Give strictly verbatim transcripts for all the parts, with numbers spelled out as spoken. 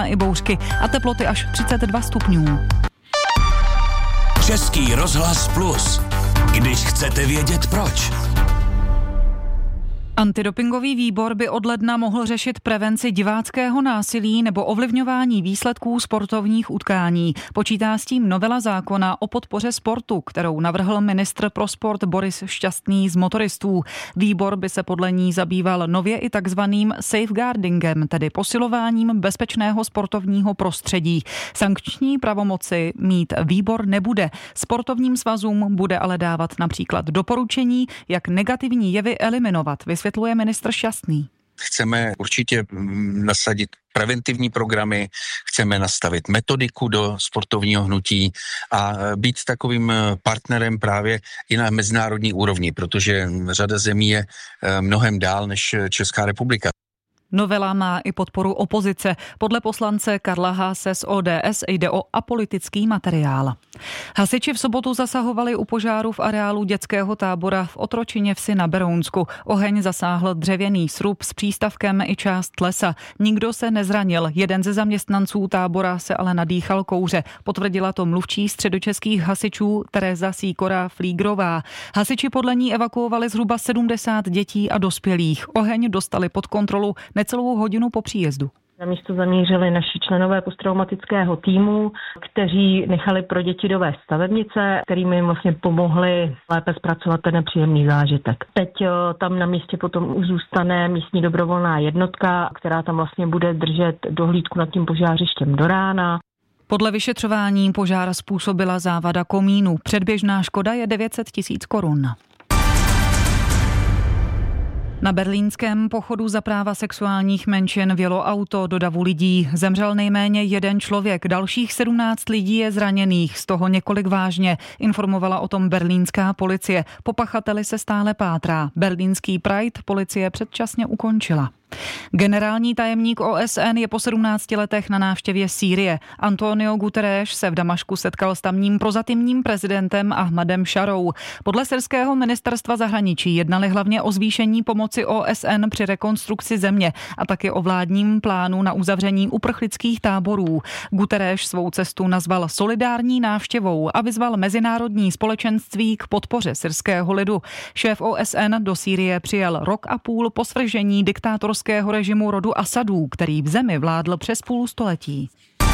i bouřky a teploty až třicet dva stupňů. Český rozhlas Plus. Když chcete vědět proč. Antidopingový výbor by od ledna mohl řešit prevenci diváckého násilí nebo ovlivňování výsledků sportovních utkání. Počítá s tím novela zákona o podpoře sportu, kterou navrhl ministr pro sport Boris Šťastný z motoristů. Výbor by se podle ní zabýval nově i takzvaným safeguardingem, tedy posilováním bezpečného sportovního prostředí. Sankční pravomoci mít výbor nebude. Sportovním svazům bude ale dávat například doporučení, jak negativní jevy eliminovat, vysvětluje ministr Šťastný. Chceme určitě nasadit preventivní programy, chceme nastavit metodiku do sportovního hnutí a být takovým partnerem právě i na mezinárodní úrovni, protože řada zemí je mnohem dál než Česká republika. Novela má i podporu opozice. Podle poslance Karla Haase z O D S jde o apolitický materiál. Hasiči v sobotu zasahovali u požáru v areálu dětského tábora v Otročině vsi na Berounsku. Oheň zasáhl dřevěný srub s přístavkem i část lesa. Nikdo se nezranil. Jeden ze zaměstnanců tábora se ale nadýchal kouře. Potvrdila to mluvčí středočeských hasičů Tereza Sýkora-Flígrová. Hasiči podle ní evakuovali zhruba sedmdesát dětí a dospělých. Oheň dostali pod kontrolu necelou hodinu po příjezdu. Na místo zamířili naši členové posttraumatického týmu, kteří nechali pro děti dovést stavebnice, kterými jim vlastně pomohli lépe zpracovat ten nepříjemný zážitek. Teď tam na místě potom už zůstane místní dobrovolná jednotka, která tam vlastně bude držet dohlídku nad tím požářištěm do rána. Podle vyšetřování požár způsobila závada komínu. Předběžná škoda je devět set tisíc korun. Na berlínském pochodu za práva sexuálních menšin vjelo auto do davu lidí. Zemřel nejméně jeden člověk, dalších sedmnáct lidí je zraněných, z toho několik vážně, informovala o tom berlínská policie. Po pachateli se stále pátrá. Berlínský Pride policie předčasně ukončila. Generální tajemník O S N je po sedmnácti letech na návštěvě Sýrie. Antonio Guterres se v Damašku setkal s tamním prozatímním prezidentem Ahmadem Šarou. Podle syrského ministerstva zahraničí jednali hlavně o zvýšení pomoci O S N při rekonstrukci země a taky o vládním plánu na uzavření uprchlických táborů. Guterres svou cestu nazval solidární návštěvou a vyzval mezinárodní společenství k podpoře syrského lidu. Šéf O S N do Sýrie přijel rok a půl po svržení diktátorského režimu rodu Asadů, který v zemi vládl přes půl století.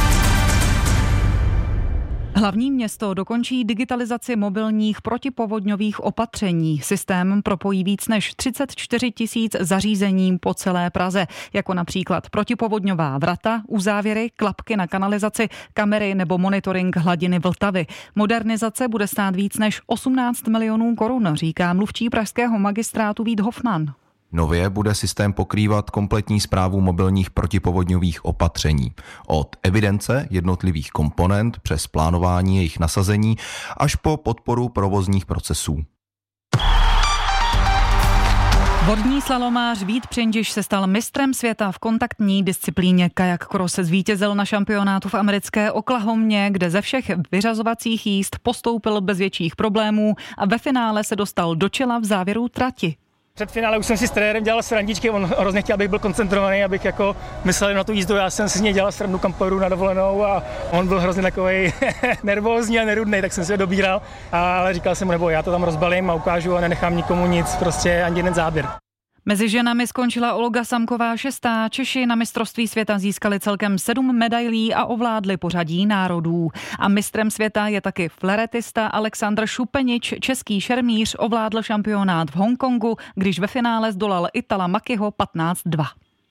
Hlavní město dokončí digitalizaci mobilních protipovodňových opatření. Systém propojí víc než třicet čtyři tisíc zařízení po celé Praze, jako například protipovodňová vrata, uzávěry, klapky na kanalizaci, kamery nebo monitoring hladiny Vltavy. Modernizace bude stát víc než osmnáct milionů korun, říká mluvčí pražského magistrátu Vít Hofman. Nově bude systém pokrývat kompletní správu mobilních protipovodňových opatření. Od evidence jednotlivých komponent přes plánování jejich nasazení až po podporu provozních procesů. Vodní slalomář Vít Přinžiš se stal mistrem světa v kontaktní disciplíně kajak cross. Zvítězil na šampionátu v americké Oklahomě, kde ze všech vyřazovacích jízd postoupil bez větších problémů a ve finále se dostal do čela v závěru trati. Před finále už jsem si s trenérem dělal srandičky, on hrozně chtěl, abych byl koncentrovaný, abych jako myslel na tu jízdu, já jsem si z něj dělal srandu, kam pojedu na dovolenou a on byl hrozně takovej nervózní a nerudnej, tak jsem si ho dobíral, ale říkal jsem mu, nebo já to tam rozbalím a ukážu a nenechám nikomu nic, prostě ani jeden záběr. Mezi ženami skončila Olga Samková šestá. Češi na mistrovství světa získali celkem sedm medailí a ovládli pořadí národů. A mistrem světa je taky fleretista Aleksandr Šupenič. Český šermíř ovládl šampionát v Hongkongu, když ve finále zdolal Itala Makiho patnáct dva.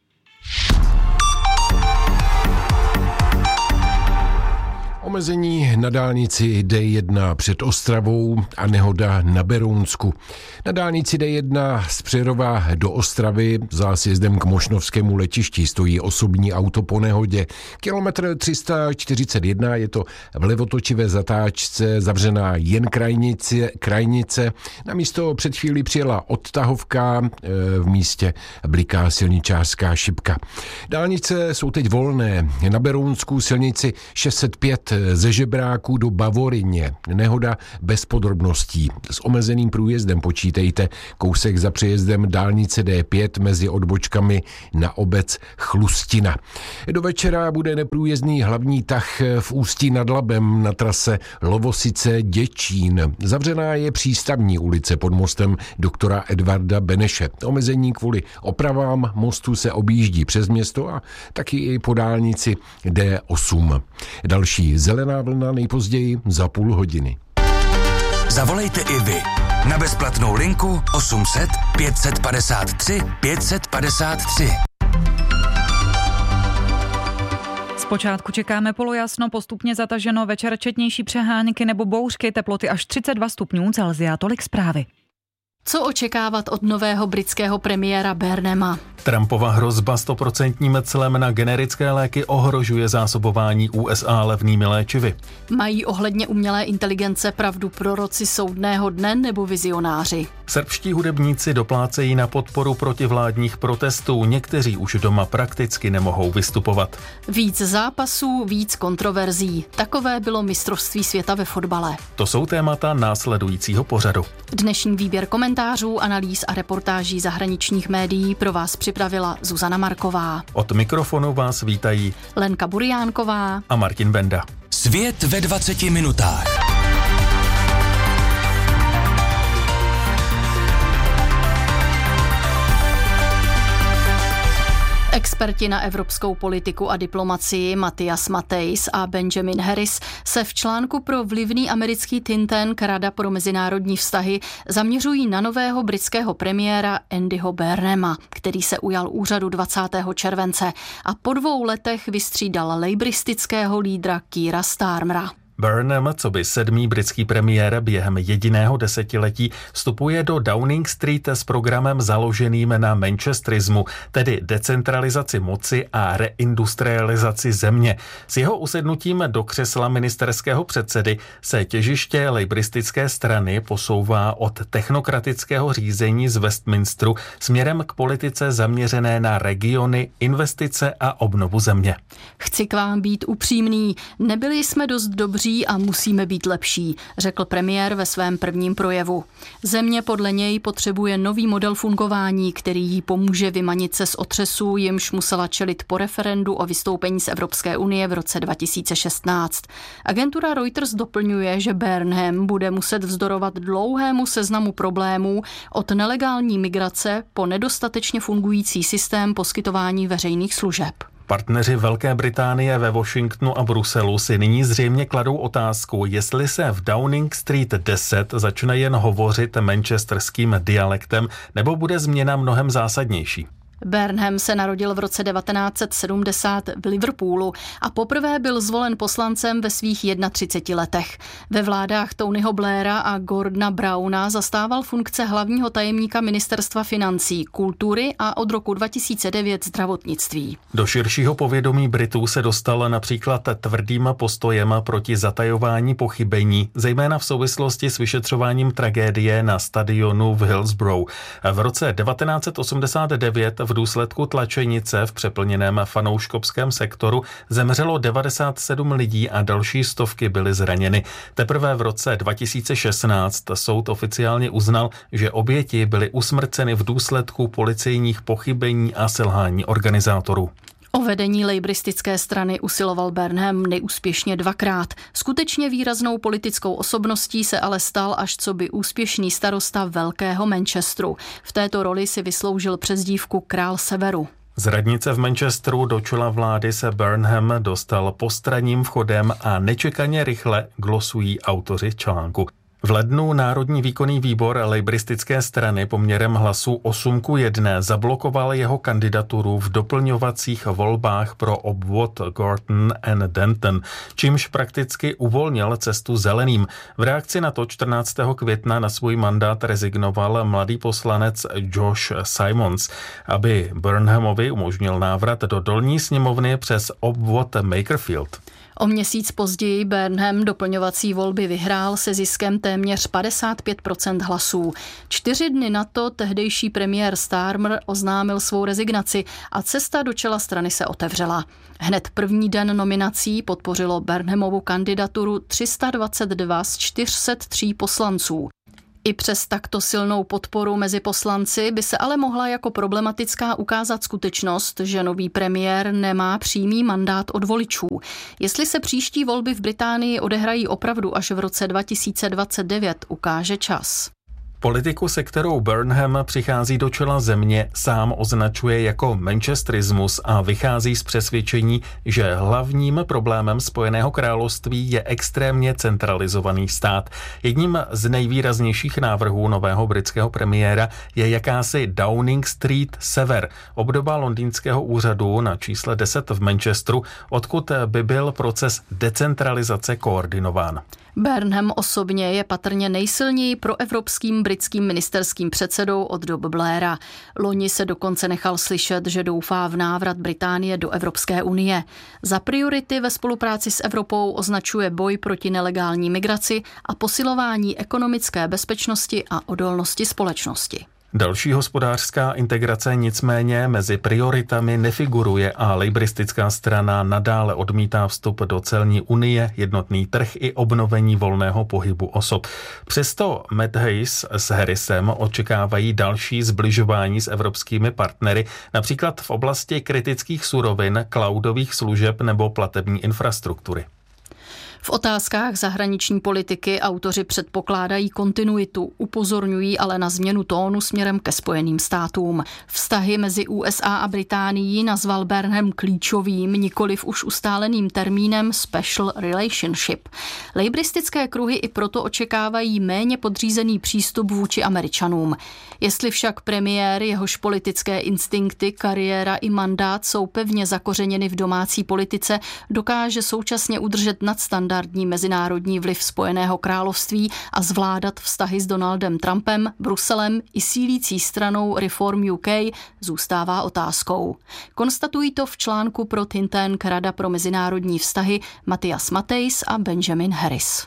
Omezení na dálnici D jedna před Ostravou a nehoda na Berounsku. Na dálnici D jedna z Přerova do Ostravy za sjezdem k Mošnovskému letišti stojí osobní auto po nehodě. Kilometr tři sta čtyřicet jedna, je to v levotočivé zatáčce zavřená jen krajnice. krajnice. Na místo před chvílí přijela odtahovka, v místě bliká silničářská šipka. Dálnice jsou teď volné. Na Berounsku silnici šest set pět ze Žebráku do Bavoryně. Nehoda bez podrobností. S omezeným průjezdem počítejte kousek za přejezdem dálnice D pět mezi odbočkami na obec Chlustina. Do večera bude neprůjezdný hlavní tah v Ústí nad Labem na trase Lovosice-Děčín. Zavřená je přístavní ulice pod mostem doktora Edvarda Beneše. Omezení kvůli opravám mostu se objíždí přes město a taky i po dálnici D osm. Další zelená vlna nejpozději za půl hodiny. Zavolejte i vy na bezplatnou linku osm set pět set padesát tři pět set padesát tři. Zpočátku čekáme polojasno, postupně zataženo, večer četnější přehánky nebo bouřky, teploty až třicet dva stupňů Celsia. Tolik zprávy. Co očekávat od nového britského premiéra Burnhama? Trumpova hrozba stoprocentním clem na generické léky ohrožuje zásobování U S A levnými léčivy. Mají ohledně umělé inteligence pravdu proroci soudného dne nebo vizionáři? Srbští hudebníci doplácejí na podporu protivládních protestů, někteří už doma prakticky nemohou vystupovat. Víc zápasů, víc kontroverzí. Takové bylo mistrovství světa ve fotbale. To jsou témata následujícího pořadu. Dnešní výběr komentářů, analýz a reportáží zahraničních médií pro vás připravila Zuzana Marková. Od mikrofonu vás vítají Lenka Buriánková a Martin Benda. Svět ve dvaceti minutách. Experti na evropskou politiku a diplomacii Matthias Matthijs a Benjamin Harris se v článku pro vlivný americký think tank Rada pro mezinárodní vztahy zaměřují na nového britského premiéra Andyho Burnhama, který se ujal úřadu dvacátého července a po dvou letech vystřídal lejbristického lídra Keira Starmera. Burnham, co by sedmý britský premiér během jediného desetiletí, vstupuje do Downing Street s programem založeným na manchesterismu, tedy decentralizaci moci a reindustrializaci země. S jeho usednutím do křesla ministerského předsedy se těžiště lejbristické strany posouvá od technokratického řízení z Westminsteru směrem k politice zaměřené na regiony, investice a obnovu země. Chci k vám být upřímný, nebyli jsme dost dobří a musíme být lepší, řekl premiér ve svém prvním projevu. Země podle něj potřebuje nový model fungování, který jí pomůže vymanit se z otřesů, jimž musela čelit po referendu o vystoupení z Evropské unie v roce dva tisíce šestnáct. Agentura Reuters doplňuje, že Burnham bude muset vzdorovat dlouhému seznamu problémů od nelegální migrace po nedostatečně fungující systém poskytování veřejných služeb. Partneři Velké Británie ve Washingtonu a Bruselu si nyní zřejmě kladou otázku, jestli se v Downing Street deset začne jen hovořit manchesterským dialektem, nebo bude změna mnohem zásadnější. Burnham se narodil v roce devatenáct set sedmdesát v Liverpoolu a poprvé byl zvolen poslancem ve svých třiceti jedné letech. Ve vládách Tonyho Blaira a Gordona Browna zastával funkce hlavního tajemníka ministerstva financí, kultury a od roku dva tisíce devět zdravotnictví. Do širšího povědomí Britů se dostal například tvrdým postojem proti zatajování pochybení, zejména v souvislosti s vyšetřováním tragédie na stadionu v Hillsborough. V roce devatenáct set osmdesát devět v důsledku tlačenice v přeplněném fanouškovském sektoru zemřelo devadesát sedm lidí a další stovky byly zraněny. Teprve v roce dva tisíce šestnáct soud oficiálně uznal, že oběti byly usmrceny v důsledku policejních pochybení a selhání organizátorů. O vedení lejbristické strany usiloval Burnham neúspěšně dvakrát. Skutečně výraznou politickou osobností se ale stal až coby úspěšný starosta Velkého Manchesteru. V této roli si vysloužil přezdívku Král Severu. Z radnice v Manchesteru do čela vlády se Burnham dostal postranním vchodem a nečekaně rychle, glosují autoři článku. V lednu Národní výkonný výbor lejbristické strany poměrem hlasů osm ku jedné zablokoval jeho kandidaturu v doplňovacích volbách pro obvod Gorton and Denton, čímž prakticky uvolnil cestu zeleným. V reakci na to čtrnáctého května na svůj mandát rezignoval mladý poslanec Josh Simons, aby Burnhamovi umožnil návrat do dolní sněmovny přes obvod Makerfield. O měsíc později Burnham doplňovací volby vyhrál se ziskem téměř padesát pět procent hlasů. Čtyři dny na to tehdejší premiér Starmer oznámil svou rezignaci a cesta do čela strany se otevřela. Hned první den nominací podpořilo Burnhamovu kandidaturu tři sta dvacet dva z čtyři sta tři poslanců. I přes takto silnou podporu mezi poslanci by se ale mohla jako problematická ukázat skutečnost, že nový premiér nemá přímý mandát od voličů. Jestli se příští volby v Británii odehrají opravdu až v roce dva tisíce dvacet devět, ukáže čas. Politiku, se kterou Burnham přichází do čela země, sám označuje jako manchesterismus a vychází z přesvědčení, že hlavním problémem Spojeného království je extrémně centralizovaný stát. Jedním z nejvýraznějších návrhů nového britského premiéra je jakási Downing Street Sever, obdoba londýnského úřadu na čísle deset v Manchesteru, odkud by byl proces decentralizace koordinován. Burnham osobně je patrně nejsilněji proevropským britským ministerským předsedou od dob Blaira. Loni se dokonce nechal slyšet, že doufá v návrat Británie do Evropské unie. Za priority ve spolupráci s Evropou označuje boj proti nelegální migraci a posilování ekonomické bezpečnosti a odolnosti společnosti. Další hospodářská integrace nicméně mezi prioritami nefiguruje a lejbristická strana nadále odmítá vstup do celní unie, jednotný trh i obnovení volného pohybu osob. Přesto Matt Hayes s Harrisem očekávají další zbližování s evropskými partnery, například v oblasti kritických surovin, cloudových služeb nebo platební infrastruktury. V otázkách zahraniční politiky autoři předpokládají kontinuitu, upozorňují ale na změnu tónu směrem ke Spojeným státům. Vztahy mezi U S A a Británií nazval Burnham klíčovým, nikoliv už ustáleným termínem special relationship. Lejbristické kruhy i proto očekávají méně podřízený přístup vůči Američanům. Jestli však premiér, jehož politické instinkty, kariéra i mandát jsou pevně zakořeněny v domácí politice, dokáže současně udržet nadstandardní mezinárodní vliv Spojeného království a zvládat vztahy s Donaldem Trumpem, Bruselem i sílící stranou Reform U K, zůstává otázkou. Konstatují to v článku pro think tank Rada pro mezinárodní vztahy Matthias Matthijs a Benjamin Harris.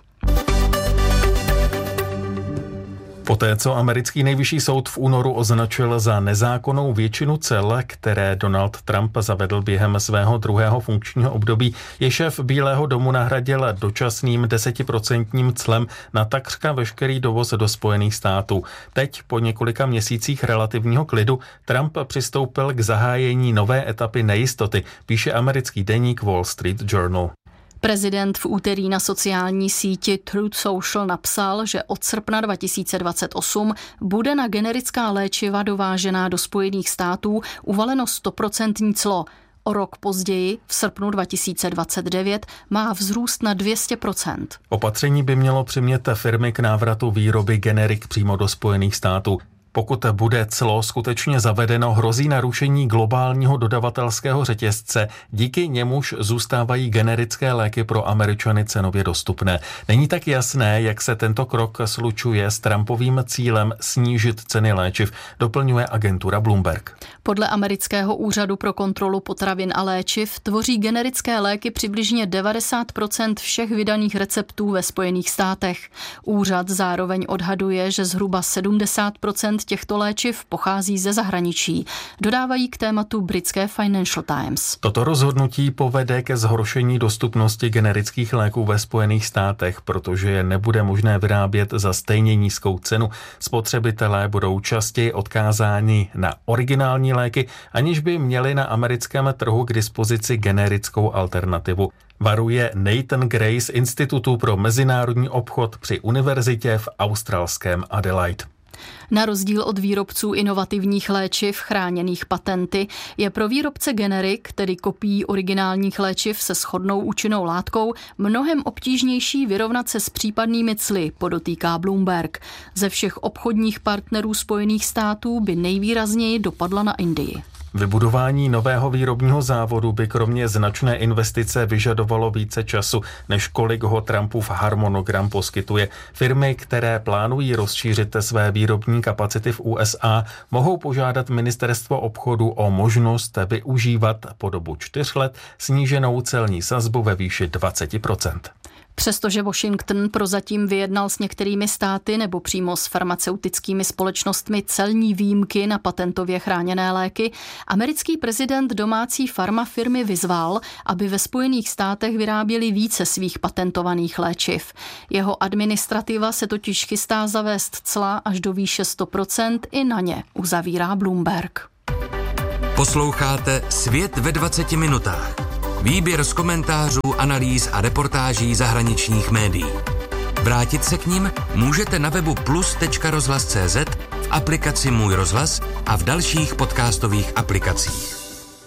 Poté, co americký nejvyšší soud v únoru označil za nezákonnou většinu cel, které Donald Trump zavedl během svého druhého funkčního období, je šéf Bílého domu nahradil dočasným desetiprocentním clem na takřka veškerý dovoz do Spojených států. Teď, po několika měsících relativního klidu, Trump přistoupil k zahájení nové etapy nejistoty, píše americký deník Wall Street Journal. Prezident v úterý na sociální síti Truth Social napsal, že od srpna dva tisíce dvacet osm bude na generická léčiva dovážená do Spojených států uvaleno stoprocentní clo. O rok později, v srpnu dva tisíce dvacet devět, má vzrůst na dvě stě procent. Opatření by mělo přimět firmy k návratu výroby generik přímo do Spojených států. Pokud bude clo skutečně zavedeno, hrozí narušení globálního dodavatelského řetězce, díky němuž zůstávají generické léky pro Američany cenově dostupné. Není tak jasné, jak se tento krok slučuje s Trumpovým cílem snížit ceny léčiv, doplňuje agentura Bloomberg. Podle amerického úřadu pro kontrolu potravin a léčiv tvoří generické léky přibližně devadesát procent všech vydaných receptů ve Spojených státech. Úřad zároveň odhaduje, že zhruba sedmdesát procent těchto léčiv pochází ze zahraničí, dodávají k tématu britské Financial Times. Toto rozhodnutí povede ke zhoršení dostupnosti generických léků ve Spojených státech, protože je nebude možné vyrábět za stejně nízkou cenu. Spotřebitelé budou častěji odkázáni na originální léky, aniž by měli na americkém trhu k dispozici generickou alternativu. Varuje Nathan Gray z Institutu pro mezinárodní obchod při univerzitě v australském Adelaide. Na rozdíl od výrobců inovativních léčiv chráněných patenty je pro výrobce generik, tedy kopií originálních léčiv se shodnou účinnou látkou, mnohem obtížnější vyrovnat se s případnými cly, podotýká Bloomberg. Ze všech obchodních partnerů Spojených států by nejvýrazněji dopadla na Indii. Vybudování nového výrobního závodu by kromě značné investice vyžadovalo více času, než kolik ho Trumpův harmonogram poskytuje. Firmy, které plánují rozšířit své výrobní kapacity v U S A, mohou požádat ministerstvo obchodu o možnost využívat po dobu čtyř let sníženou celní sazbu ve výši dvacet procent. Přestože Washington prozatím vyjednal s některými státy nebo přímo s farmaceutickými společnostmi celní výjimky na patentově chráněné léky, americký prezident domácí farmafirmy vyzval, aby ve Spojených státech vyráběli více svých patentovaných léčiv. Jeho administrativa se totiž chystá zavést cla až do výše sto procent i na ně, uzavírá Bloomberg. Posloucháte Svět ve dvaceti minutách. Výběr z komentářů, analýz a reportáží zahraničních médií. Vrátit se k nim můžete na webu plus tečka rozhlas tečka cé zet, v aplikaci Můj rozhlas a v dalších podcastových aplikacích.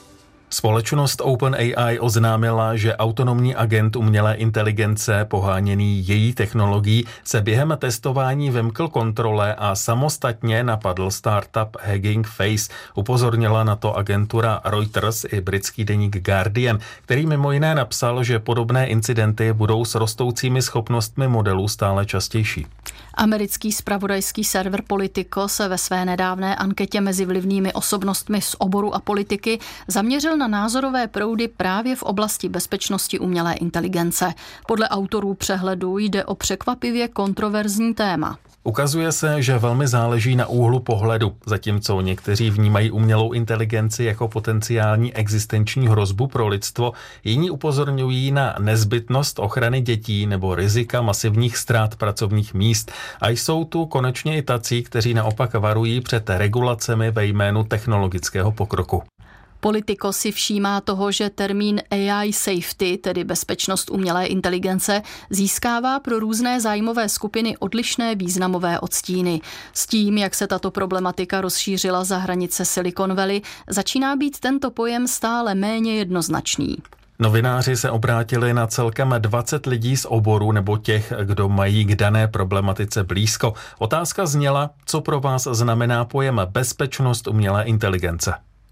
Společnost OpenAI oznámila, že autonomní agent umělé inteligence poháněný její technologií se během testování vymkl kontrole a samostatně napadl startup Hugging Face. Upozornila na to agentura Reuters i britský deník Guardian, který mimo jiné napsal, že podobné incidenty budou s rostoucími schopnostmi modelů stále častější. Americký zpravodajský server Politico se ve své nedávné anketě mezi vlivnými osobnostmi z oboru a politiky zaměřil na názorové proudy právě v oblasti bezpečnosti umělé inteligence. Podle autorů přehledu jde o překvapivě kontroverzní téma. Ukazuje se, že velmi záleží na úhlu pohledu, zatímco někteří vnímají umělou inteligenci jako potenciální existenční hrozbu pro lidstvo, jiní upozorňují na nezbytnost ochrany dětí nebo rizika masivních ztrát pracovních míst. A jsou tu konečně i tací, kteří naopak varují před regulacemi ve jménu technologického pokroku. Politico si všímá toho, že termín A I safety, tedy bezpečnost umělé inteligence, získává pro různé zájmové skupiny odlišné významové odstíny. S tím, jak se tato problematika rozšířila za hranice Silicon Valley, začíná být tento pojem stále méně jednoznačný. Novináři se obrátili na celkem dvacet lidí z oboru nebo těch, kdo mají k dané problematice blízko. Otázka zněla, co pro vás znamená pojem bezpečnost umělé inteligence.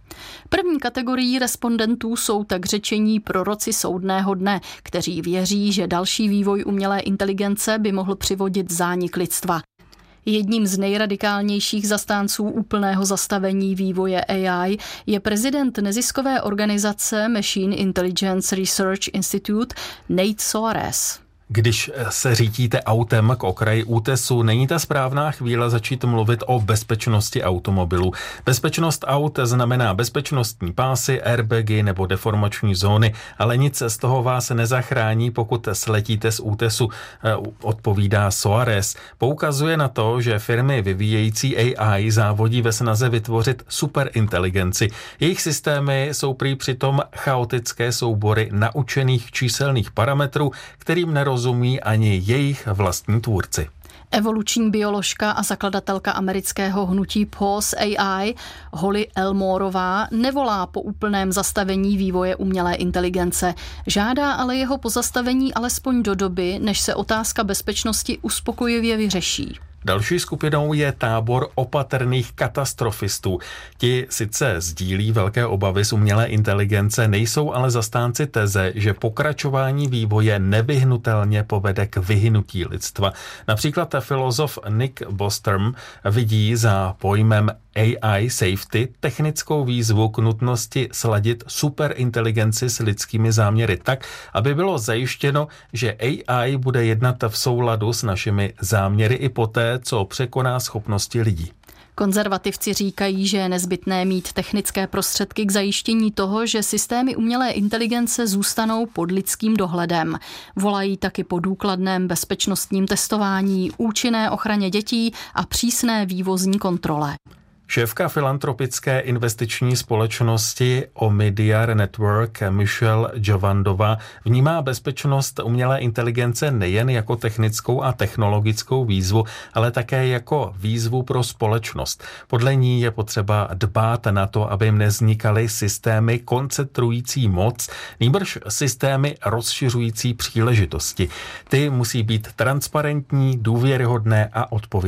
První kategorií respondentů jsou tak řečení proroci soudného dne, kteří věří, že další vývoj umělé inteligence by mohl přivodit zánik lidstva. Jedním z nejradikálnějších zastánců úplného zastavení vývoje A I je prezident neziskové organizace Machine Intelligence Research Institute Nate Soares. Když se řídíte autem k okraji útesu, není ta správná chvíle začít mluvit o bezpečnosti automobilu. Bezpečnost aut znamená bezpečnostní pásy, airbagy nebo deformační zóny, ale nic z toho vás nezachrání, pokud sletíte z útesu, odpovídá Soares. Poukazuje na to, že firmy vyvíjející A I závodí ve snaze vytvořit superinteligenci. Jejich systémy jsou prý přitom chaotické soubory naučených číselných parametrů, kterým nerozumí rozumí ani jejich vlastní tvůrci. Evoluční bioložka a zakladatelka amerického hnutí Pause A I Holly Elmorová nevolá po úplném zastavení vývoje umělé inteligence. Žádá ale jeho pozastavení alespoň do doby, než se otázka bezpečnosti uspokojivě vyřeší. Další skupinou je tábor opatrných katastrofistů. Ti sice sdílí velké obavy z umělé inteligence, nejsou ale zastánci teze, že pokračování vývoje nevyhnutelně povede k vyhynutí lidstva. Například filozof Nick Bostrom vidí za pojmem A I safety technickou výzvu k nutnosti sladit superinteligenci s lidskými záměry tak, aby bylo zajištěno, že A I bude jednat v souladu s našimi záměry i poté, co překoná schopnosti lidí. Konzervativci říkají, že je nezbytné mít technické prostředky k zajištění toho, že systémy umělé inteligence zůstanou pod lidským dohledem. Volají taky po důkladném bezpečnostním testování, účinné ochraně dětí a přísné vývozní kontrole. Šéfka filantropické investiční společnosti Omidyar Network Michelle Javandová vnímá bezpečnost umělé inteligence nejen jako technickou a technologickou výzvu, ale také jako výzvu pro společnost. Podle ní je potřeba dbát na to, aby nevznikaly systémy koncentrující moc, nýbrž systémy rozšiřující příležitosti. Ty musí být transparentní, důvěryhodné a odpovědné.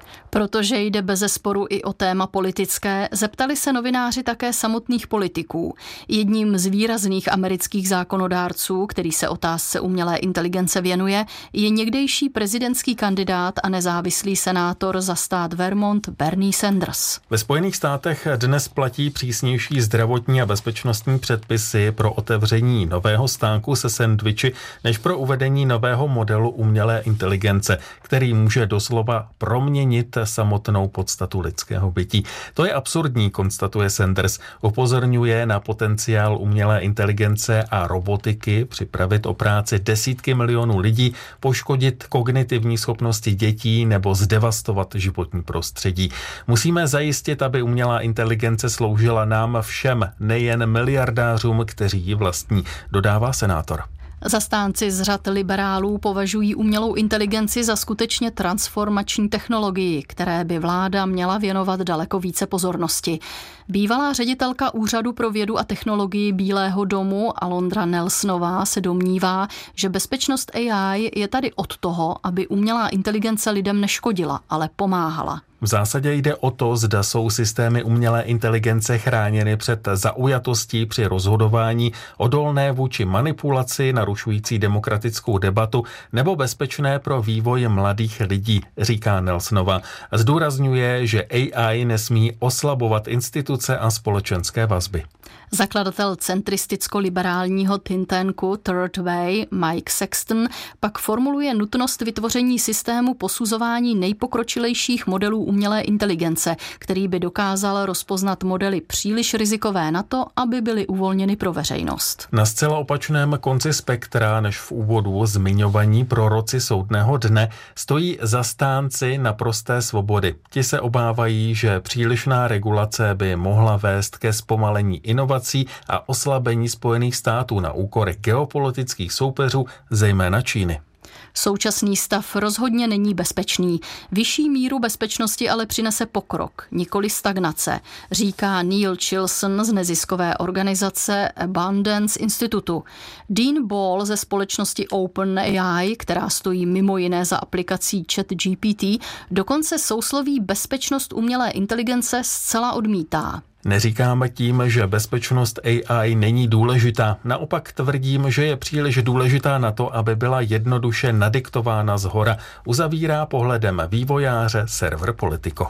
Protože jde bezesporu i o téma politické, zeptali se novináři také samotných politiků. Jedním z výrazných amerických zákonodárců, který se otázce umělé inteligence věnuje, je někdejší prezidentský kandidát a nezávislý senátor za stát Vermont Bernie Sanders. Ve Spojených státech dnes platí přísnější zdravotní a bezpečnostní předpisy pro otevření nového stánku se sendviči než pro uvedení nového modelu umělé inteligence, který může doslova proměnit samotnou podstatu lidského bytí. To je absurdní, konstatuje Sanders. Upozorňuje na potenciál umělé inteligence a robotiky připravit o práci desítky milionů lidí, poškodit kognitivní schopnosti dětí nebo zdevastovat životní prostředí. Musíme zajistit, aby umělá inteligence sloužila nám všem, nejen miliardářům, kteří ji vlastní, dodává senátor. Zastánci z řad liberálů považují umělou inteligenci za skutečně transformační technologii, které by vláda měla věnovat daleko více pozornosti. Bývalá ředitelka Úřadu pro vědu a technologii Bílého domu Alondra Nelsonová se domnívá, že bezpečnost A I je tady od toho, aby umělá inteligence lidem neškodila, ale pomáhala. V zásadě jde o to, zda jsou systémy umělé inteligence chráněny před zaujatostí při rozhodování, odolné vůči manipulaci, narušující demokratickou debatu nebo bezpečné pro vývoj mladých lidí, říká Nelsonova. Zdůrazňuje, že A I nesmí oslabovat instituce a společenské vazby. Zakladatel centristicko-liberálního think tanku Third Way Mike Sexton pak formuluje nutnost vytvoření systému posuzování nejpokročilejších modelů umělé inteligence, který by dokázal rozpoznat modely příliš rizikové na to, aby byly uvolněny pro veřejnost. Na zcela opačném konci spektra než v úvodu zmiňovaní proroci soudného dne stojí zastánci naprosté svobody. Ti se obávají, že přílišná regulace by mohla vést ke zpomalení inovací a oslabení Spojených států na úkor geopolitických soupeřů, zejména Číny. Současný stav rozhodně není bezpečný. Vyšší míru bezpečnosti ale přinese pokrok, nikoli stagnace, říká Neil Chilson z neziskové organizace Abundance Institutu. Dean Ball ze společnosti OpenAI, která stojí mimo jiné za aplikací ChatGPT, dokonce sousloví bezpečnost umělé inteligence zcela odmítá. Neříkáme tím, že bezpečnost A I není důležitá. Naopak tvrdím, že je příliš důležitá na to, aby byla jednoduše nadiktována zhora. Uzavírá pohledem vývojáře server Politico.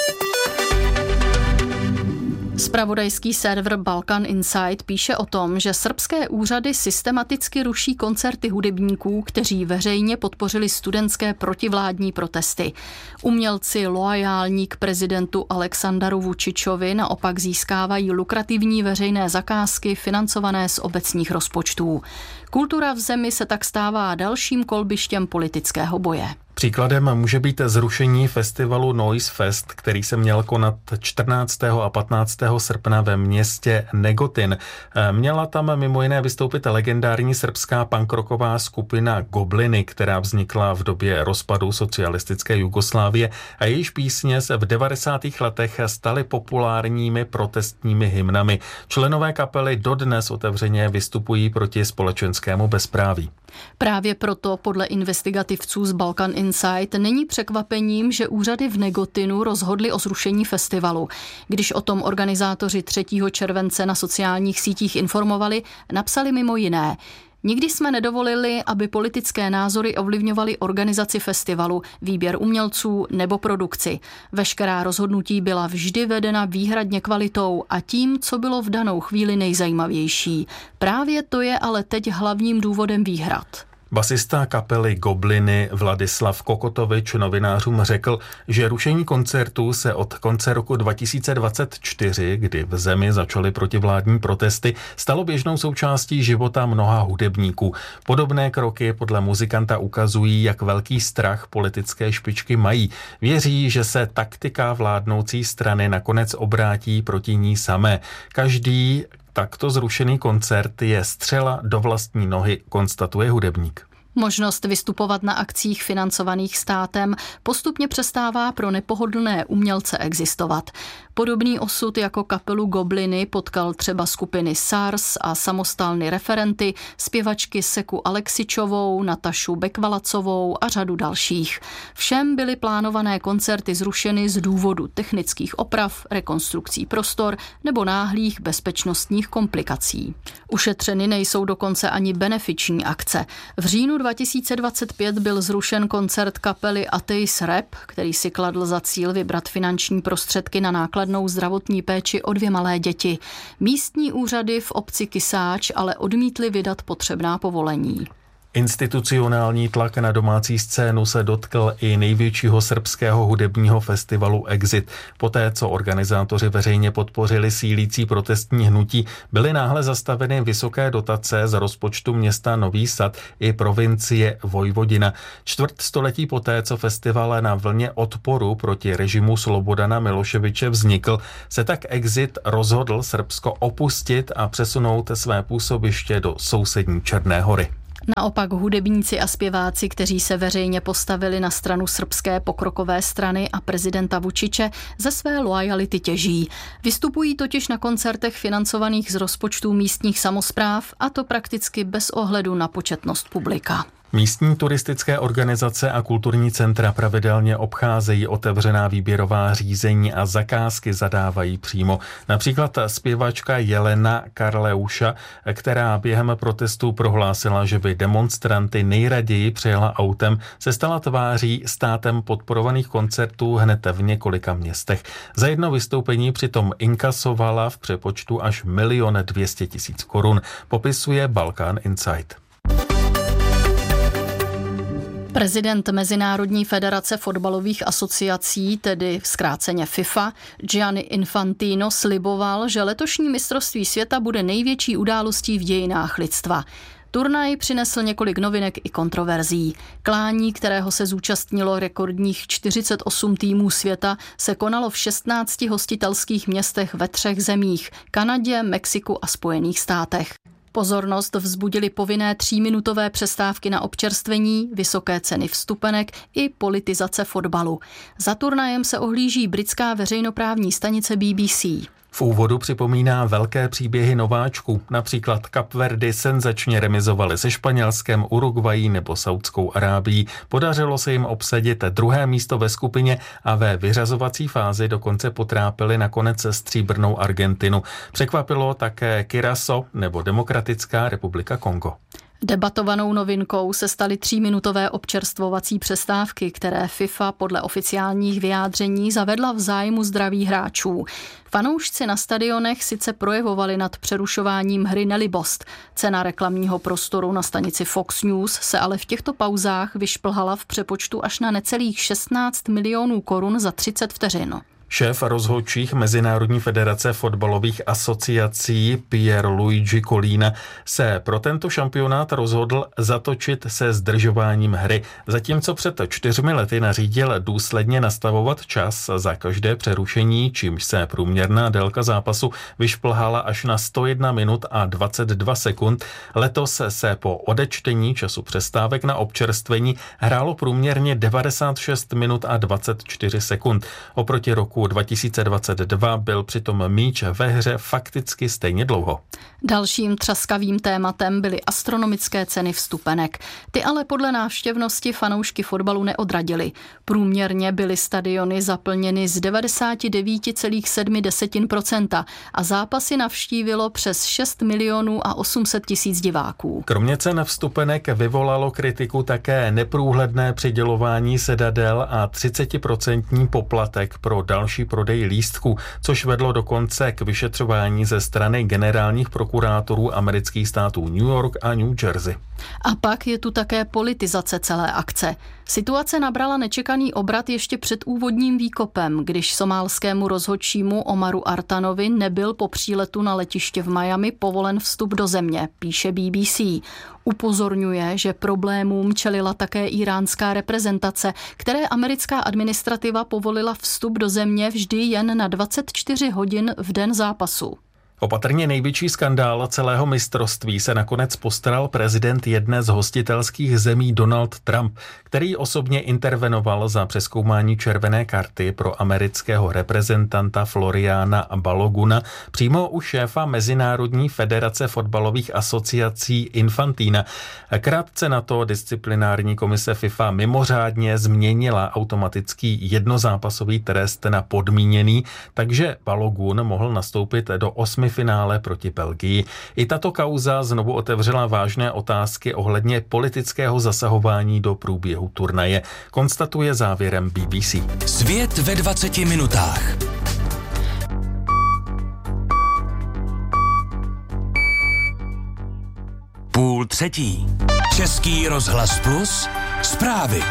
Zpravodajský server Balkan Insight píše o tom, že srbské úřady systematicky ruší koncerty hudebníků, kteří veřejně podpořili studentské protivládní protesty. Umělci loajální k prezidentu Aleksandaru Vučičovi naopak získávají lukrativní veřejné zakázky financované z obecních rozpočtů. Kultura v zemi se tak stává dalším kolbištěm politického boje. Příkladem může být zrušení festivalu Noise Fest, který se měl konat čtrnáctého a patnáctého srpna ve městě Negotin. Měla tam mimo jiné vystoupit legendární srbská punkrocková skupina Gobliny, která vznikla v době rozpadu socialistické Jugoslávie a jejíž písně se v devadesátých letech staly populárními protestními hymnami. Členové kapely dodnes otevřeně vystupují proti společenskému bezpráví. Právě proto podle investigativců z Balkan Insight není překvapením, že úřady v Negotinu rozhodly o zrušení festivalu. Když o tom organizátoři třetího července na sociálních sítích informovali, napsali mimo jiné: Nikdy jsme nedovolili, aby politické názory ovlivňovaly organizaci festivalu, výběr umělců nebo produkci. Veškerá rozhodnutí byla vždy vedena výhradně kvalitou a tím, co bylo v danou chvíli nejzajímavější. Právě to je ale teď hlavním důvodem výhrad. Basista kapely Gobliny Vladislav Kokotovič novinářům řekl, že rušení koncertů se od konce roku dva tisíce dvacet čtyři, kdy v zemi začaly protivládní protesty, stalo běžnou součástí života mnoha hudebníků. Podobné kroky podle muzikanta ukazují, jak velký strach politické špičky mají. Věří, že se taktika vládnoucí strany nakonec obrátí proti ní samé. Každý takto zrušený koncert je střela do vlastní nohy, konstatuje hudebník. Možnost vystupovat na akcích financovaných státem postupně přestává pro nepohodlné umělce existovat. Podobný osud jako kapelu Gobliny potkal třeba skupiny SARS a samostalny Referenty, zpěvačky Seku Aleksičovou, Natašu Bekvalacovou a řadu dalších. Všem byly plánované koncerty zrušeny z důvodu technických oprav, rekonstrukcí prostor nebo náhlých bezpečnostních komplikací. Ušetřeny nejsou dokonce ani benefiční akce. V říjnu dva tisíce dvacet pět byl zrušen koncert kapely Ateis Rap, který si kladl za cíl vybrat finanční prostředky na nákladnou zdravotní péči o dvě malé děti. Místní úřady v obci Kysáč ale odmítly vydat potřebná povolení. Institucionální tlak na domácí scénu se dotkl i největšího srbského hudebního festivalu Exit. Poté, co organizátoři veřejně podpořili sílící protestní hnutí, byly náhle zastaveny vysoké dotace z rozpočtu města Nový Sad i provincie Vojvodina. Čtvrt století poté, co festival na vlně odporu proti režimu Slobodana Miloševiče vznikl, se tak Exit rozhodl Srbsko opustit a přesunout své působiště do sousední Černé Hory. Naopak hudebníci a zpěváci, kteří se veřejně postavili na stranu srbské pokrokové strany a prezidenta Vučiče, ze své loajality těží. Vystupují totiž na koncertech financovaných z rozpočtů místních samospráv, a to prakticky bez ohledu na početnost publika. Místní turistické organizace a kulturní centra pravidelně obcházejí otevřená výběrová řízení a zakázky zadávají přímo. Například zpěvačka Jelena Karleuša, která během protestů prohlásila, že by demonstranty nejraději přijela autem, se stala tváří státem podporovaných koncertů hned v několika městech. Za jedno vystoupení přitom inkasovala v přepočtu až milion dvě stě tisíc korun, popisuje Balkán Insight. Prezident Mezinárodní federace fotbalových asociací, tedy zkráceně FIFA, Gianni Infantino sliboval, že letošní mistrovství světa bude největší událostí v dějinách lidstva. Turnaj přinesl několik novinek i kontroverzí. Klání, kterého se zúčastnilo rekordních čtyřicet osm týmů světa, se konalo v šestnácti hostitelských městech ve třech zemích – Kanadě, Mexiku a Spojených státech. Pozornost vzbudily povinné tříminutové přestávky na občerstvení, vysoké ceny vstupenek i politizace fotbalu. Za turnajem se ohlíží britská veřejnoprávní stanice B B C. V úvodu připomíná velké příběhy nováčků, například Kapverdy senzačně remizovali se Španělskem, Uruguayí nebo Saudskou Arábií. Podařilo se jim obsadit druhé místo ve skupině a ve vyřazovací fázi dokonce potrápili nakonec stříbrnou Argentinu. Překvapilo také Curaçao nebo Demokratická republika Kongo. Debatovanou novinkou se staly tříminutové občerstvovací přestávky, které FIFA podle oficiálních vyjádření zavedla v zájmu zdraví hráčů. Fanoušci na stadionech sice projevovali nad přerušováním hry nelibost. Cena reklamního prostoru na stanici Fox News se ale v těchto pauzách vyšplhala v přepočtu až na necelých šestnáct milionů korun za třicet vteřin. Šéf rozhodčích Mezinárodní federace fotbalových asociací Pier Luigi Collina se pro tento šampionát rozhodl zatočit se zdržováním hry, zatímco před čtyřmi lety nařídil důsledně nastavovat čas za každé přerušení, čímž se průměrná délka zápasu vyšplhala až na sto jedna minut a dvacet dva sekund. Letos se po odečtení času přestávek na občerstvení hrálo průměrně devadesát šest minut a dvacet čtyři sekund. Oproti roku dva tisíce dvacet dva byl přitom míč ve hře fakticky stejně dlouho. Dalším třaskavým tématem byly astronomické ceny vstupenek. Ty ale podle návštěvnosti fanoušky fotbalu neodradily. Průměrně byly stadiony zaplněny z devadesát devět celá sedm procenta a zápasy navštívilo přes šest milionů a osm set tisíc diváků. Kromě cen vstupenek vyvolalo kritiku také neprůhledné přidělování sedadel a třicetiprocentní poplatek pro další prodej lístků, což vedlo dokonce k vyšetřování ze strany generálních prokurátorů amerických států New York a New Jersey. A pak je tu také politizace celé akce. Situace nabrala nečekaný obrat ještě před úvodním výkopem, když somálskému rozhodčímu Omaru Artanovi nebyl po příletu na letiště v Miami povolen vstup do země, píše B B C. Upozorňuje, že problémům čelila také iránská reprezentace, které americká administrativa povolila vstup do země vždy jen na dvacet čtyři hodin v den zápasu. Opatrně největší skandál celého mistrovství se nakonec postaral prezident jedné z hostitelských zemí Donald Trump, který osobně intervenoval za přezkoumání červené karty pro amerického reprezentanta Floriana Baloguna přímo u šéfa Mezinárodní federace fotbalových asociací Infantina. Krátce na to disciplinární komise FIFA mimořádně změnila automatický jednozápasový trest na podmíněný, takže Balogun mohl nastoupit do osmi finále proti Belgii. I tato kauza znovu otevřela vážné otázky ohledně politického zasahování do průběhu turnaje, konstatuje závěrem B B C. Svět ve dvaceti minutách. Půl třetí. Český rozhlas Plus. Zprávy.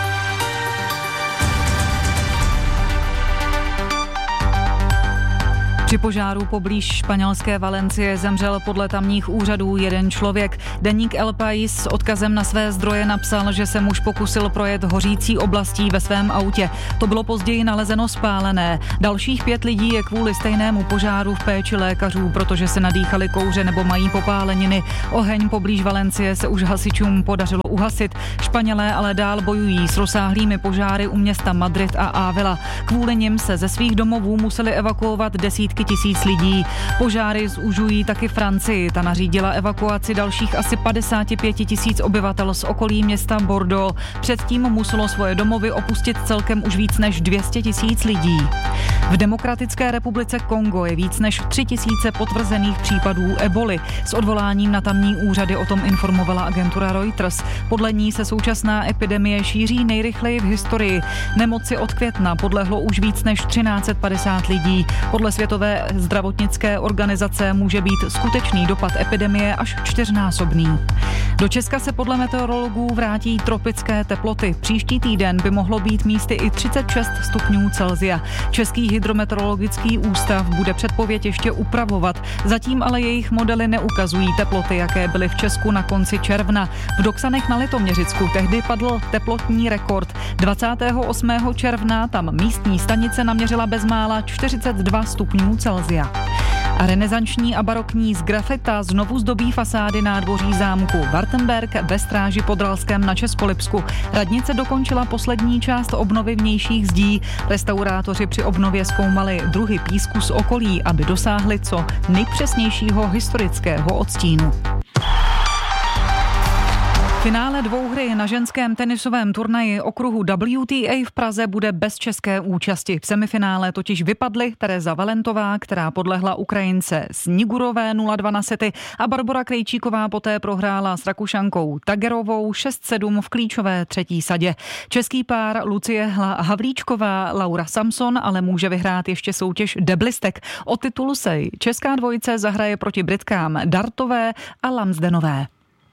Při požáru poblíž španělské Valencie zemřel podle tamních úřadů jeden člověk. Deník El País s odkazem na své zdroje napsal, že se muž pokusil projet hořící oblastí ve svém autě. To bylo později nalezeno spálené. Dalších pět lidí je kvůli stejnému požáru v péči lékařů, protože se nadýchali kouře nebo mají popáleniny. Oheň poblíž Valencie se už hasičům podařilo uhasit. Španělé ale dál bojují s rozsáhlými požáry u města Madrid a Ávila. Kvůli nim se ze svých domovů museli evakuovat desítky tisíc lidí. Požáry zužují taky Francii. Ta nařídila evakuaci dalších asi padesát pět tisíc obyvatel z okolí města Bordeaux. Předtím muselo svoje domovy opustit celkem už víc než dvě stě tisíc lidí. V Demokratické republice Kongo je víc než tři tisíce potvrzených případů eboli. S odvoláním na tamní úřady o tom informovala agentura Reuters. Podle ní se současná epidemie šíří nejrychleji v historii. Nemoci od května podlehlo už víc než třináct set padesát lidí. Podle Světové zdravotnické organizace může být skutečný dopad epidemie až čtyřnásobný. Do Česka se podle meteorologů vrátí tropické teploty. Příští týden by mohlo být místy i třicet šest stupňů Celsia. Český hydrometeorologický ústav bude předpověď ještě upravovat. Zatím ale jejich modely neukazují teploty, jaké byly v Česku na konci června. V Doksanech na Litoměřicku tehdy padl teplotní rekord. dvacátého osmého června tam místní stanice naměřila bezmála čtyřicet dva stupňů Celsia. A renesanční a barokní z grafita znovu zdobí fasády nádvoří zámku Wartenberg ve Stráži pod Ralskem na Českolipsku. Radnice dokončila poslední část obnovy vnějších zdí. Restaurátoři při obnově zkoumali druhy písku z okolí, aby dosáhli co nejpřesnějšího historického odstínu. Finále dvouhry na ženském tenisovém turnaji okruhu W T A v Praze bude bez české účasti. V semifinále totiž vypadly Tereza Valentová, která podlehla Ukrajince Snigurové nula dva na sety, a Barbora Krejčíková poté prohrála s Rakušankou Tagerovou šest sedm v klíčové třetí sadě. Český pár Lucie Havlíčková, Laura Samson ale může vyhrát ještě soutěž deblistek. O titul se česká dvojice zahraje proti Britkám Dartové a Lamsdenové.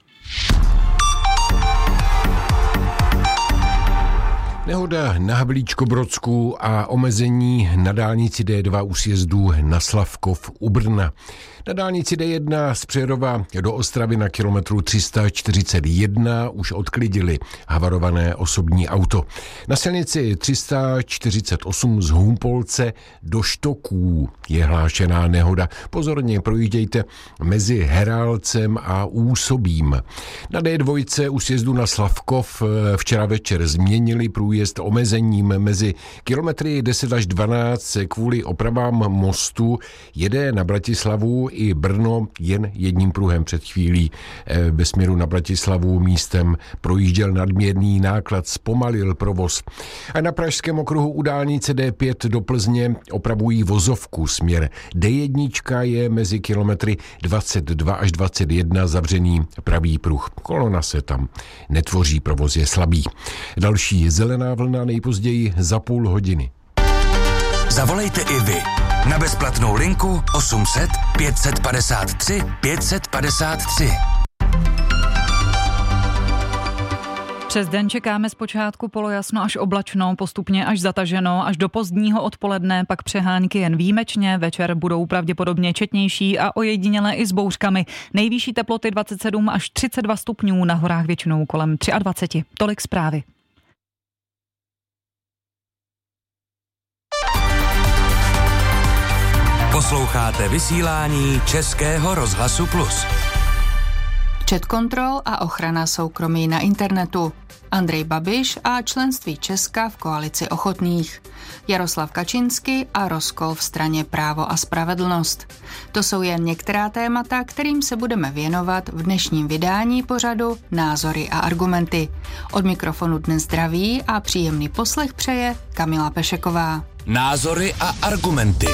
Nehoda na Havlíčkobrodsku a omezení na dálnici D dva u sjezdu na Slavkov u Brna. Na dálnici D jedna z Přerova do Ostravy na kilometru tři sta čtyřicet jedna už odklidili havarované osobní auto. Na silnici tři sta čtyřicet osm z Humpolce do Štoků je hlášená nehoda. Pozorně projíždějte mezi Herálcem a Úsobím. Na D dva u sjezdu na Slavkov včera večer změnili průjezd omezením mezi kilometry deset až dvanáct kvůli opravám mostu. Jede na Bratislavu i Brno jen jedním pruhem. Před chvílí ve směru na Bratislavu místem projížděl nadměrný náklad, zpomalil provoz. A na pražském okruhu u dálnice D pět do Plzně opravují vozovku. Směr D jedna je mezi kilometry dvacet dva až dvacet jedna zavřený pravý pruh. Kolona se tam netvoří, provoz je slabý. Další zelená vlna nejpozději za půl hodiny. Zavolejte i vy na bezplatnou linku osm set pět padesát tři pět padesát tři. Přes den čekáme zpočátku polojasno až oblačno, postupně až zataženo, až do pozdního odpoledne, pak přehánky jen výjimečně, večer budou pravděpodobně četnější a ojedinělé i s bouřkami. Nejvyšší teploty dvacet sedm až třicet dva stupňů, na horách většinou kolem dvacet tři. Tolik zprávy. Posloucháte vysílání Českého rozhlasu Plus. Chat control a ochrana soukromí na internetu. Andrej Babiš a členství Česka v koalici ochotných. Jaroslav Kačinský a rozkol v straně Právo a spravedlnost. To jsou jen některá témata, kterým se budeme věnovat v dnešním vydání pořadu Názory a argumenty. Od mikrofonu dnes zdraví a příjemný poslech přeje Kamila Pešeková. Názory a argumenty.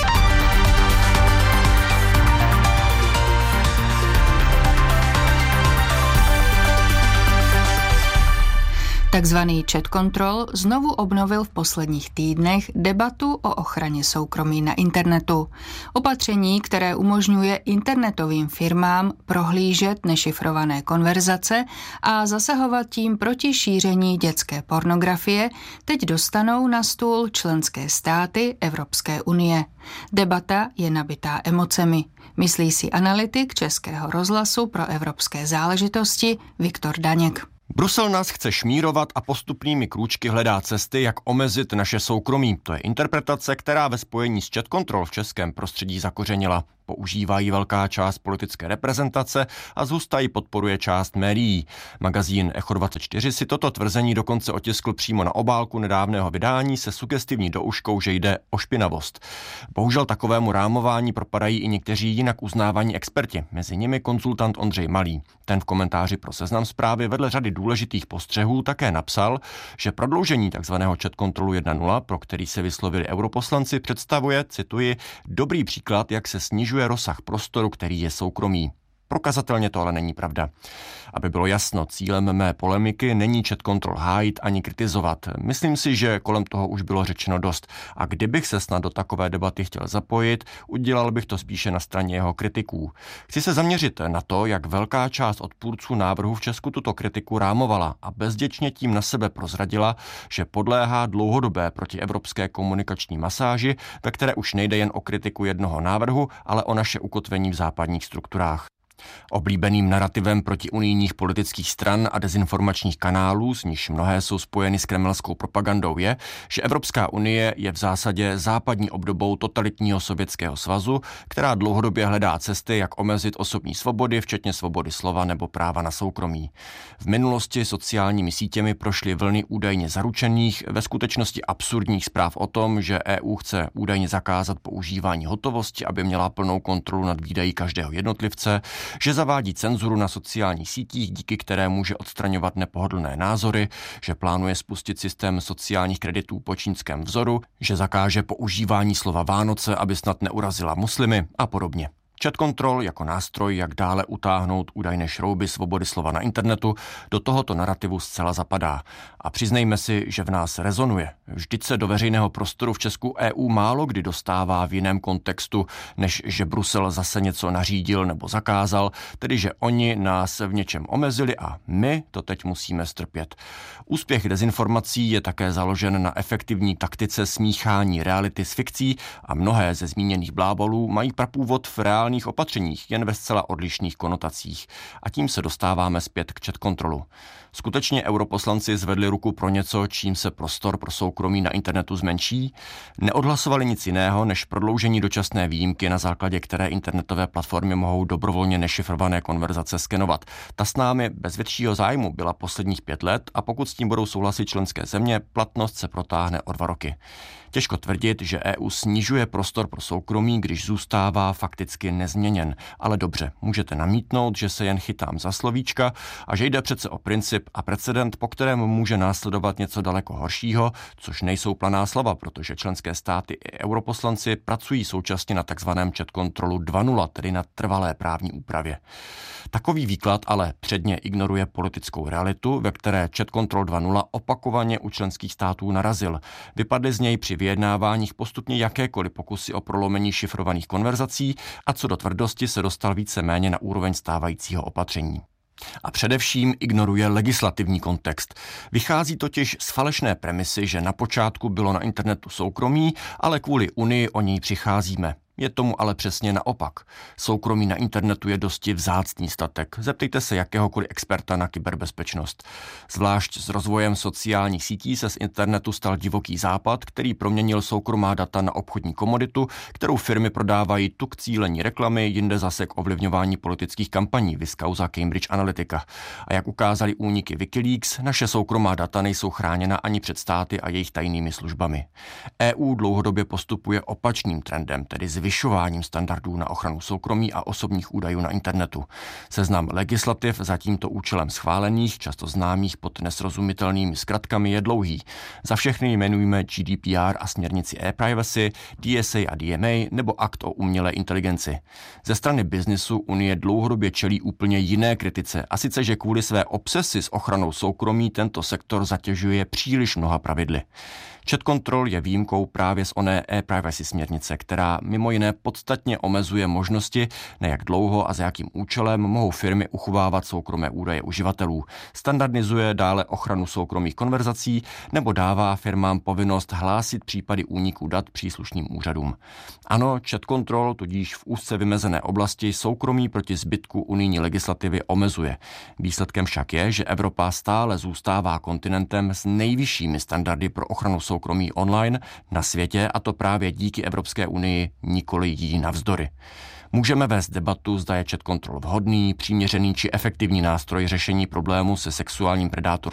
Takzvaný chat control znovu obnovil v posledních týdnech debatu o ochraně soukromí na internetu. Opatření, které umožňuje internetovým firmám prohlížet nešifrované konverzace a zasahovat tím proti šíření dětské pornografie, teď dostanou na stůl členské státy Evropské unie. Debata je nabitá emocemi, myslí si analytik Českého rozhlasu pro evropské záležitosti Viktor Daněk. Brusel nás chce šmírovat a postupnými krůčky hledá cesty, jak omezit naše soukromí. To je interpretace, která ve spojení s chat control v českém prostředí zakořenila. Používají velká část politické reprezentace a zhusta ji podporuje část médií. Magazín Echo dvacet čtyři si toto tvrzení dokonce otiskl přímo na obálku nedávného vydání se sugestivní douškou, že jde o špinavost. Bohužel takovému rámování propadají i někteří jinak uznávaní experti, mezi nimi konzultant Ondřej Malý. Ten v komentáři pro Seznam Zprávy vedle řady důležitých postřehů také napsal, že prodloužení tzv. Chat controlu jedna tečka nula, pro který se vyslovili europoslanci, představuje, cituji, dobrý příklad, jak se snižuje rozsah prostoru, který je soukromý. Prokazatelně to ale není pravda. Aby bylo jasno, cílem mé polemiky není chat control hájit ani kritizovat. Myslím si, že kolem toho už bylo řečeno dost. A kdybych se snad do takové debaty chtěl zapojit, udělal bych to spíše na straně jeho kritiků. Chci se zaměřit na to, jak velká část odpůrců návrhu v Česku tuto kritiku rámovala a bezděčně tím na sebe prozradila, že podléhá dlouhodobé protievropské komunikační masáži, ve které už nejde jen o kritiku jednoho návrhu, ale o naše ukotvení v západních strukturách. Oblíbeným narativem protiunijních politických stran a dezinformačních kanálů, z nichž mnohé jsou spojeny s kremelskou propagandou, je, že Evropská unie je v zásadě západní obdobou totalitního Sovětského svazu, která dlouhodobě hledá cesty, jak omezit osobní svobody, včetně svobody slova nebo práva na soukromí. V minulosti sociálními sítěmi prošly vlny údajně zaručených, ve skutečnosti absurdních zpráv o tom, že E U chce údajně zakázat používání hotovosti, aby měla plnou kontrolu nad výdaji každého jednotlivce, že zavádí cenzuru na sociálních sítích, díky které může odstraňovat nepohodlné názory, že plánuje spustit systém sociálních kreditů po čínském vzoru, že zakáže používání slova Vánoce, aby snad neurazila muslimy a podobně. Chat control jako nástroj, jak dále utáhnout údajné šrouby svobody slova na internetu, do tohoto narrativu zcela zapadá. A přiznejme si, že v nás rezonuje. Vždyť se do veřejného prostoru v Česku E U málo kdy dostává v jiném kontextu, než že Brusel zase něco nařídil nebo zakázal, tedy že oni nás v něčem omezili a my to teď musíme strpět. Úspěch dezinformací je také založen na efektivní taktice smíchání reality s fikcí a mnohé ze zmíněných blábolů mají prapůvod v reálných opatřeních, jen ve zcela odlišných konotacích. A tím se dostáváme zpět k chat controlu. Skutečně europoslanci zvedli ruku pro něco, čím se prostor pro soukromí na internetu zmenší? Neodhlasovali nic jiného, než prodloužení dočasné výjimky, na základě které internetové platformy mohou dobrovolně nešifrované konverzace skenovat. Ta s námi bez většího zájmu byla posledních pět let a pokud s tím budou souhlasit členské země, platnost se protáhne o dva roky. Těžko tvrdit, že E U snižuje prostor pro soukromí, když zůstává fakticky nezměněn. Ale dobře, můžete namítnout, že se jen chytám za slovíčka a že jde přece o princip a precedent, po kterém může následovat něco daleko horšího, což nejsou planá slova, protože členské státy i europoslanci pracují současně na takzvaném chat controlu dva tečka nula, tedy na trvalé právní úpravě. Takový výklad ale předně ignoruje politickou realitu, ve které chat control dva tečka nula opakovaně u členských států narazil. Vypadly z něj při vyjednáváních postupně jakékoliv pokusy o prolomení šifrovaných konverzací a co do tvrdosti se dostal víceméně na úroveň stávajícího opatření. A především ignoruje legislativní kontext. Vychází totiž z falešné premisy, že na počátku bylo na internetu soukromí, ale kvůli Unii o něj přicházíme. Je tomu ale přesně naopak. Soukromí na internetu je dosti vzácný statek. Zeptejte se jakéhokoliv experta na kyberbezpečnost. Zvlášť s rozvojem sociálních sítí se z internetu stal divoký západ, který proměnil soukromá data na obchodní komoditu, kterou firmy prodávají tu k cílení reklamy, jinde zase k ovlivňování politických kampaní, viz kauza Cambridge Analytica. A jak ukázali úniky Wikileaks, naše soukromá data nejsou chráněna ani před státy a jejich tajnými službami. E U dlouhodobě postupuje opačným trendem, tedy zvyšováním standardů na ochranu soukromí a osobních údajů na internetu. Seznam legislativ za tímto účelem schválených, často známých pod nesrozumitelnými zkratkami, je dlouhý. Za všechny jmenujeme G D P R a směrnici e-privacy, D S A a D M A nebo akt o umělé inteligenci. Ze strany biznisu Unie dlouhodobě čelí úplně jiné kritice, a sice, že kvůli své obsesi s ochranou soukromí tento sektor zatěžuje příliš mnoha pravidly. Chat Control je výjimkou právě z oné e-privacy směrnice, která mimo jiné podstatně omezuje možnosti, na jak dlouho a za jakým účelem mohou firmy uchovávat soukromé údaje uživatelů. Standardizuje dále ochranu soukromých konverzací nebo dává firmám povinnost hlásit případy úniků dat příslušným úřadům. Ano, Chat Control tudíž v úzce vymezené oblasti soukromí proti zbytku unijní legislativy omezuje. Výsledkem však je, že Evropa stále zůstává kontinentem s nejvyššími standardy pro ochranu soukromí online na světě, a to právě díky Evropské unii, nikoli jí navzdory. Můžeme vést debatu, zda je Chat Control vhodný, přiměřený či efektivní nástroj řešení problému se sexuálním predátorstvím